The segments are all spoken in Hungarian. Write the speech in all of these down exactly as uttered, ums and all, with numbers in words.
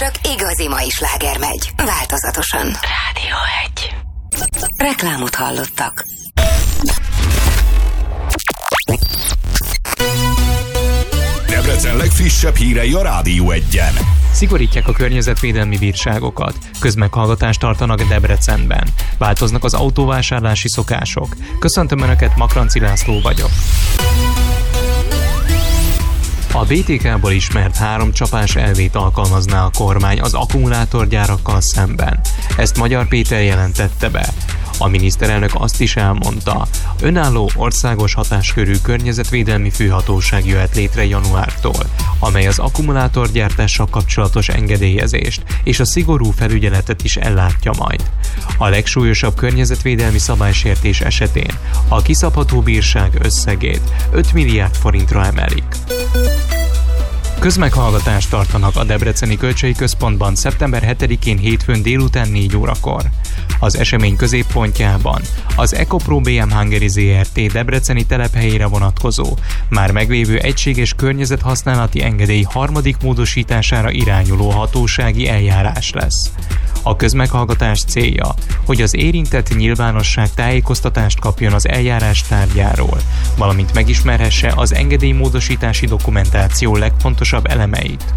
csak igazi mai sláger megy. Változatosan. Rádió egy. Reklámot hallottak. Debrecen legfrissebb hírei a Rádió egyen. Szigorítják a környezetvédelmi bírságokat, közmeghallgatást tartanak Debrecenben. Változnak az autóvásárlási szokások. Köszöntöm Önöket, Makranci László vagyok. A bé té ká-ból ismert három csapás elvét alkalmazná a kormány az akkumulátorgyárakkal szemben. Ezt Magyar Péter jelentette be. A miniszterelnök azt is elmondta, önálló országos hatáskörű környezetvédelmi főhatóság jöhet létre januártól, amely az akkumulátorgyártással kapcsolatos engedélyezést és a szigorú felügyeletet is ellátja majd. A legsúlyosabb környezetvédelmi szabálysértés esetén a kiszabható bírság összegét öt milliárd forintra emelik. Közmeghallgatást tartanak a Debreceni Kölcsei Központban szeptember hetedikén hétfőn délután négy órakor. Az esemény középpontjában az EcoPro bé em Hungary zé er té debreceni telephelyére vonatkozó, már meglévő egységes környezethasználati engedély harmadik módosítására irányuló hatósági eljárás lesz. A közmeghallgatás célja, hogy az érintett nyilvánosság tájékoztatást kapjon az eljárás tárgyáról, valamint megismerhesse az engedélymódosítási dokumentáció legfontosabb elemeit.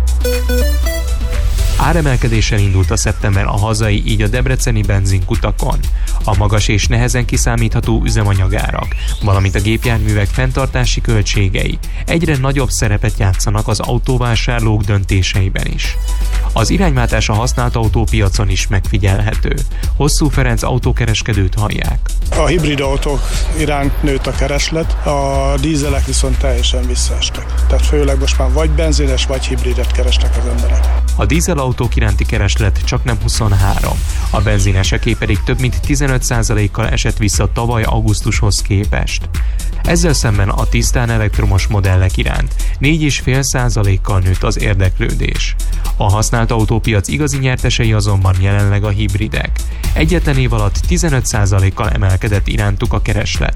Áremelkedéssel indult a szeptember a hazai, így a debreceni benzinkutakon. A magas és nehezen kiszámítható üzemanyagárak, valamint a gépjárművek fenntartási költségei egyre nagyobb szerepet játszanak az autóvásárlók döntéseiben is. Az irányváltás a használt autópiacon is megfigyelhető. Hosszú Ferenc autókereskedőt hallják. A hibrid autók iránt nőtt a kereslet, a dízelek viszont teljesen visszaestek. Tehát főleg most már vagy benzines, vagy hibridet keresnek az emberek. A dízelautók iránti kereslet csaknem huszonhárom, a benzineseké pedig több mint tizenöt százalékkal esett vissza tavaly augusztushoz képest. Ezzel szemben a tisztán elektromos modellek iránt négy egész öt százalékkal nőtt az érdeklődés. A használt autópiac igazi nyertesei azonban jelenleg a hibridek. Egyetlen év alatt tizenöt százalékkal emelkedett irántuk a kereslet.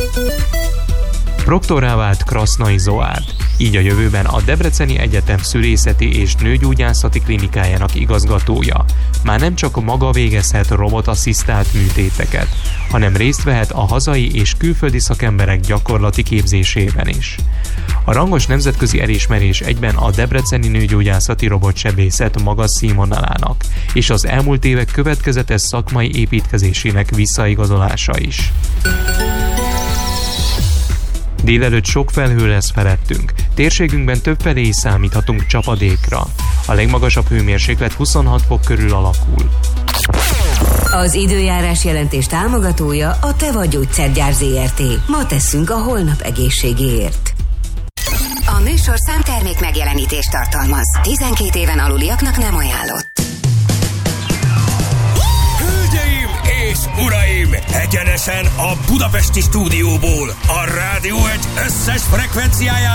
Proktorrá vált Krasznai Zoárd, így a jövőben a Debreceni Egyetem szülészeti és nőgyógyászati klinikájának igazgatója már nem csak maga végezhet robotasszisztált műtéteket, hanem részt vehet a hazai és külföldi szakemberek gyakorlati képzésében is. A rangos nemzetközi elismerés egyben a debreceni nőgyógyászati robotsebészet magas színvonalának és az elmúlt évek következetes szakmai építkezésének visszaigazolása is. Délelőtt sok felhő lesz felettünk, térségünkben többfelé is számíthatunk csapadékra. A legmagasabb hőmérséklet huszonhat fok körül alakul. Az időjárás jelentés támogatója a Teva Gyógyszergyár zé er té. Ma tesszünk a holnap egészségéért. A műsor számtermék megjelenítést tartalmaz. tizenkét éven aluliaknak nem ajánlott. Hölgyeim és uraim! Egyenesen a budapesti stúdióból, a Rádió egy összes frekvenciáján